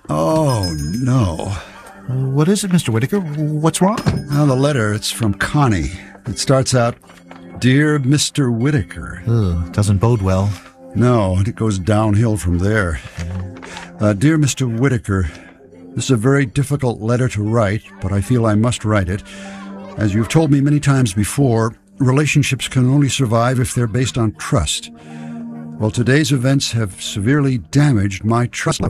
Oh, no. What is it, Mr. Whitaker? What's wrong? Well, the letter, it's from Connie. It starts out, Dear Mr. Whitaker. Doesn't bode well. No, and it goes downhill from there. Dear Mr. Whitaker, this is a very difficult letter to write, but I feel I must write it. As you've told me many times before, relationships can only survive if they're based on trust. Well, today's events have severely damaged my trust